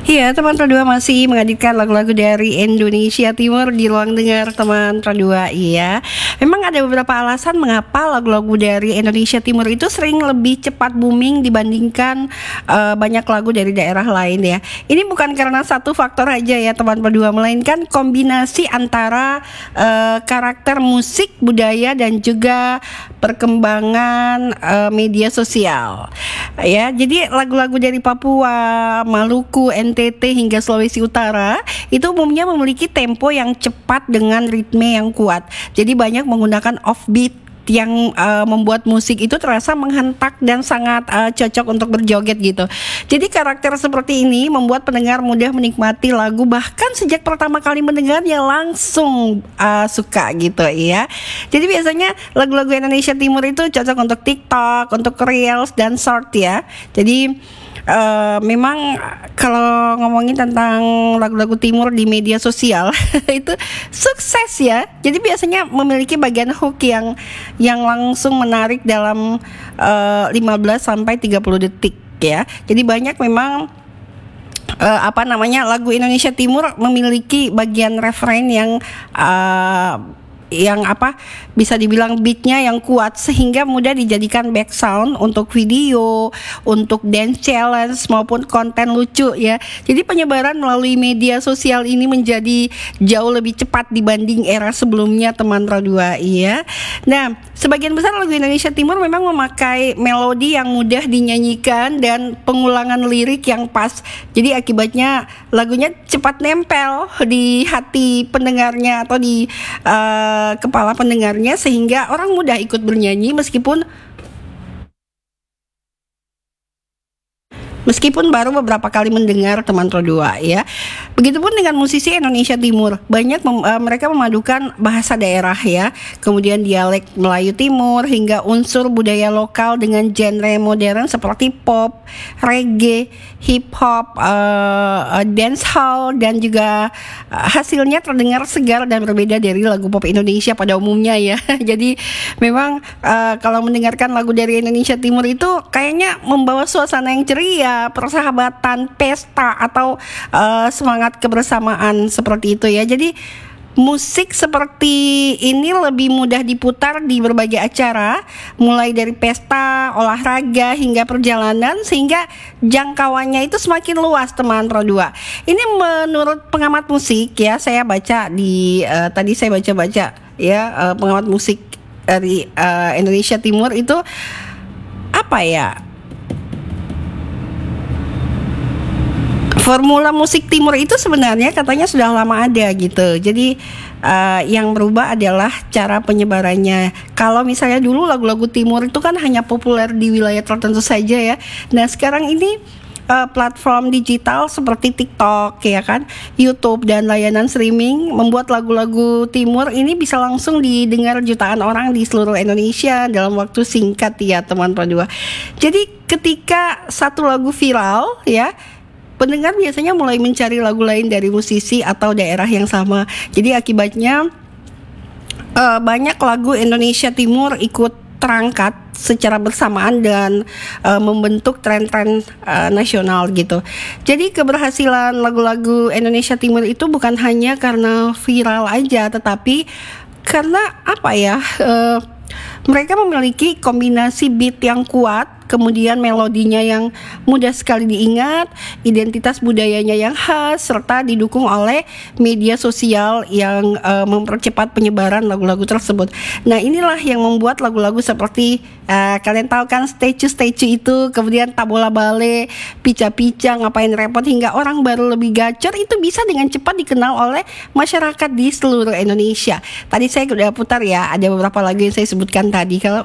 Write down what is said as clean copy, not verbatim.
Iya, teman Perdua masih menghadirkan lagu-lagu dari Indonesia Timur di ruang dengar teman Perdua. Iya, memang ada beberapa alasan mengapa lagu-lagu dari Indonesia Timur itu sering lebih cepat booming dibandingkan banyak lagu dari daerah lain ya. Ini bukan karena satu faktor aja ya teman Perdua, melainkan kombinasi antara karakter musik, budaya dan juga perkembangan media sosial. Ya, jadi lagu-lagu dari Papua, Maluku, NTT hingga Sulawesi Utara itu umumnya memiliki tempo yang cepat dengan ritme yang kuat. Jadi banyak menggunakan offbeat yang membuat musik itu terasa menghentak dan sangat cocok untuk berjoget gitu. Jadi karakter seperti ini membuat pendengar mudah menikmati lagu, bahkan sejak pertama kali mendengarnya langsung suka gitu ya. Jadi biasanya lagu-lagu Indonesia Timur itu cocok untuk TikTok, untuk Reels dan Short ya. Jadi memang kalau ngomongin tentang lagu-lagu Timur di media sosial itu sukses ya. Jadi biasanya memiliki bagian hook yang langsung menarik dalam 15 sampai 30 detik ya. Jadi banyak memang lagu Indonesia Timur memiliki bagian refrain yang bisa dibilang beatnya yang kuat sehingga mudah dijadikan background untuk video, untuk dance challenge maupun konten lucu ya. Jadi penyebaran melalui media sosial ini menjadi jauh lebih cepat dibanding era sebelumnya teman Pro2 ya. Nah, sebagian besar lagu Indonesia Timur memang memakai melodi yang mudah dinyanyikan dan pengulangan lirik yang pas. Jadi akibatnya lagunya cepat nempel di hati pendengarnya atau di kepala pendengarnya sehingga orang mudah ikut bernyanyi meskipun baru beberapa kali mendengar teman Pro2 ya. Begitupun dengan musisi Indonesia Timur, banyak mereka memadukan bahasa daerah ya, kemudian dialek Melayu Timur hingga unsur budaya lokal dengan genre modern seperti pop, reggae, hip hop, dancehall dan juga hasilnya terdengar segar dan berbeda dari lagu pop Indonesia pada umumnya ya. Jadi memang kalau mendengarkan lagu dari Indonesia Timur itu kayaknya membawa suasana yang ceria, persahabatan, pesta atau semangat kebersamaan seperti itu ya. Jadi musik seperti ini lebih mudah diputar di berbagai acara, mulai dari pesta, olahraga hingga perjalanan, sehingga jangkauannya itu semakin luas teman Pro2. Ini menurut pengamat musik ya, saya baca di tadi saya baca ya, pengamat musik dari Indonesia Timur itu formula musik Timur itu sebenarnya katanya sudah lama ada gitu. Jadi yang berubah adalah cara penyebarannya. Kalau misalnya dulu lagu-lagu Timur itu kan hanya populer di wilayah tertentu saja ya. Nah sekarang ini platform digital seperti TikTok ya kan, YouTube dan layanan streaming membuat lagu-lagu Timur ini bisa langsung didengar jutaan orang di seluruh Indonesia dalam waktu singkat ya teman Pro2. Jadi ketika satu lagu viral ya, pendengar biasanya mulai mencari lagu lain dari musisi atau daerah yang sama. Jadi akibatnya banyak lagu Indonesia Timur ikut terangkat secara bersamaan dan membentuk tren-tren nasional gitu. Jadi keberhasilan lagu-lagu Indonesia Timur itu bukan hanya karena viral aja, tetapi karena mereka memiliki kombinasi beat yang kuat, kemudian melodinya yang mudah sekali diingat, identitas budayanya yang khas, serta didukung oleh media sosial yang mempercepat penyebaran lagu-lagu tersebut. Nah inilah yang membuat lagu-lagu seperti kalian tahu kan statue itu, kemudian tabola bale, pica-pica, ngapain repot, hingga orang baru lebih gacor itu bisa dengan cepat dikenal oleh masyarakat di seluruh Indonesia. Tadi saya sudah putar ya, ada beberapa lagu yang saya sebutkan tadi. Kalau